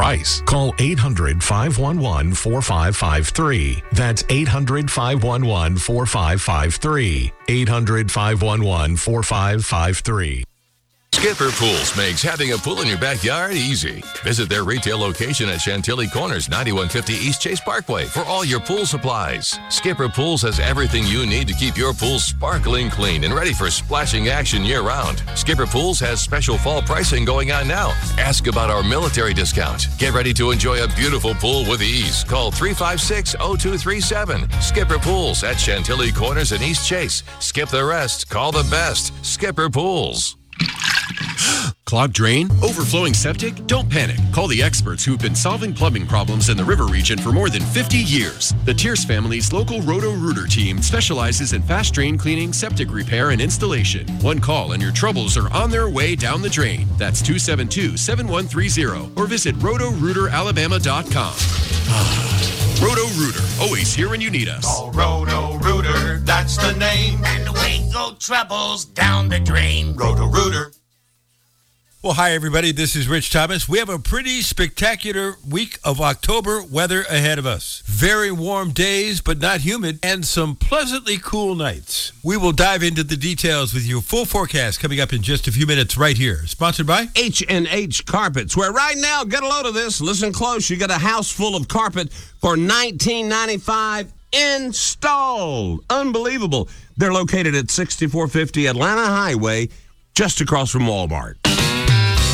price. Call 800-511-4553. That's 800-511-4553. 800-511-4553. Skipper Pools makes having a pool in your backyard easy. Visit their retail location at Chantilly Corners, 9150 East Chase Parkway for all your pool supplies. Skipper Pools has everything you need to keep your pool sparkling clean and ready for splashing action year-round. Skipper Pools has special fall pricing going on now. Ask about our military discount. Get ready to enjoy a beautiful pool with ease. Call 356-0237. Skipper Pools at Chantilly Corners in East Chase. Skip the rest. Call the best. Skipper Pools. Clogged drain? Overflowing septic? Don't panic. Call the experts who've been solving plumbing problems in the river region for more than 50 years. The Tierce family's local Roto-Rooter team specializes in fast drain cleaning, septic repair, and installation. One call and your troubles are on their way down the drain. That's 272-7130 or visit rotorooteralabama.com. Roto-Rooter, always here when you need us. Oh, Roto-Rooter, that's the name. And away go troubles down the drain. Roto-Rooter. Well, hi, everybody. This is Rich Thomas. We have a pretty spectacular week of October weather ahead of us. Very warm days, but not humid, and some pleasantly cool nights. We will dive into the details with your full forecast coming up in just a few minutes right here. Sponsored by H&H Carpets, where right now, get a load of this. Listen close. You got a house full of carpet for $19.95 installed. Unbelievable. They're located at 6450 Atlanta Highway, just across from Walmart.